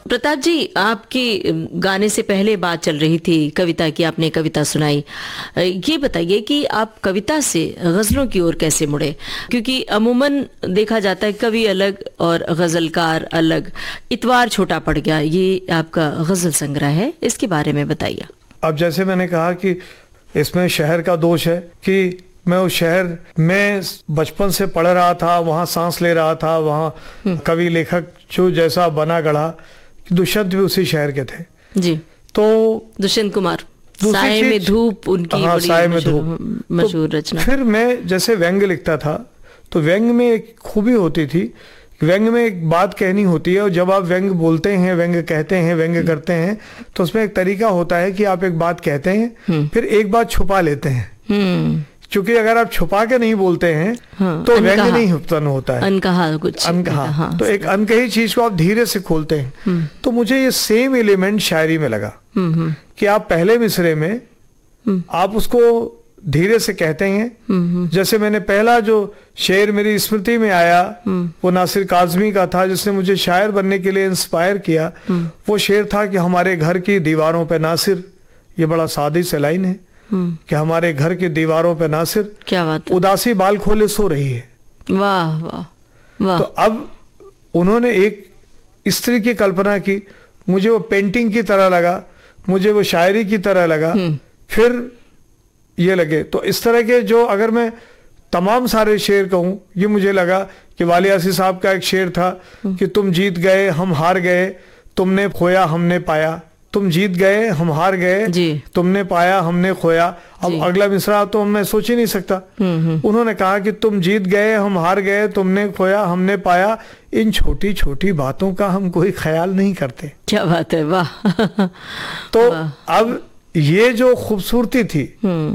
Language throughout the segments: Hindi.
प्रताप जी, आपकी गाने से पहले बात चल रही थी कविता की, आपने कविता सुनाई। ये बताइए कि आप कविता से गजलों की ओर कैसे मुड़े? क्योंकि अमूमन देखा जाता है कवि अलग और गजलकार अलग। इतवार छोटा पड़ गया, ये आपका गजल संग्रह है, इसके बारे में बताइए। अब जैसे मैंने कहा कि इसमें शहर का दोष है कि मैं उस शहर में बचपन से पढ़ रहा था, वहाँ सांस ले रहा था, वहाँ कवि लेखक जो जैसा बना गढ़ा, दुष्यंत भी उसी शहर के थे जी। तो दुष्यंत कुमार, साए में धूप, उनकी बड़ी साए में धूप मशहूर रचना। फिर मैं जैसे व्यंग्य लिखता था तो व्यंग्य में एक खूबी होती थी, व्यंग्य में एक बात कहनी होती है और जब आप व्यंग्य बोलते हैं, व्यंग्य कहते हैं, व्यंग्य करते हैं तो उसमें एक तरीका होता है कि आप एक बात कहते हैं फिर एक बात छुपा लेते हैं, क्योंकि अगर आप छुपा के नहीं बोलते हैं तो व्यंग्य नहीं उत्पन्न होता है, अनकहा कुछ, अनकहा। हाँ, तो एक अनकही चीज को आप धीरे से खोलते हैं। तो मुझे ये सेम एलिमेंट शायरी में लगा कि आप पहले मिसरे में आप उसको धीरे से कहते हैं। जैसे मैंने पहला जो शेर मेरी स्मृति में आया वो नासिर काज़मी का था, जिसने मुझे शायर बनने के लिए इंस्पायर किया। वो शेर था कि हमारे घर की दीवारों पे नासिर, ये बड़ा सादी से लाइन है कि हमारे घर की दीवारों पे नासिर, क्या बात, उदासी बाल खोले सो रही है। वाह वाह वाह। तो अब उन्होंने एक स्त्री की कल्पना की, मुझे वो पेंटिंग की तरह लगा, मुझे वो शायरी की तरह लगा, फिर ये लगे। तो इस तरह के जो अगर मैं तमाम सारे शेर कहूँ, ये मुझे लगा कि वाली आसी साहब का एक शेर था कि तुम जीत गए हम हार गए, तुमने खोया हमने पाया, तुम जीत गए हम हार गए, तुमने पाया हमने खोया। अब अगला मिसरा तो मैं सोच ही नहीं सकता। उन्होंने कहा कि तुम जीत गए हम हार गए, तुमने खोया हमने पाया, इन छोटी छोटी बातों का हम कोई ख्याल नहीं करते। क्या बात है, वाह। तो अब ये जो खूबसूरती थी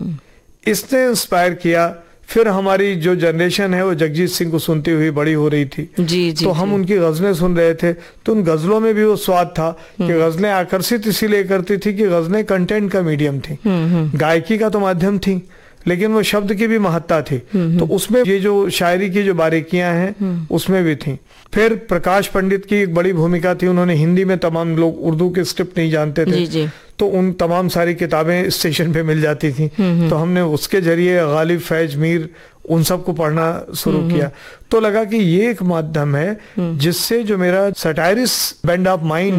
इसने इंस्पायर किया। फिर हमारी जो जनरेशन है वो जगजीत सिंह को सुनती हुई बड़ी हो रही थी तो हम उनकी गजलें सुन रहे थे, तो उन गजलों में भी वो स्वाद था कि गजलें आकर्षित इसीलिए करती थी कि गजलें कंटेंट का मीडियम थी, गायकी का तो माध्यम थी, लेकिन वो शब्द की भी महत्ता थी। तो उसमें ये जो शायरी की जो बारीकियां हैं उसमें भी थी। फिर प्रकाश पंडित की एक बड़ी भूमिका थी, उन्होंने हिंदी में, तमाम लोग उर्दू के स्क्रिप्ट नहीं जानते थे तो उन तमाम सारी किताबें स्टेशन पे मिल जाती थी, तो हमने उसके जरिए गालिब, फैज, मीर, उन सबको पढ़ना शुरू किया। तो लगा कि ये एक माध्यम है जिससे जो मेरा सटायरिस बेंड ऑफ माइंड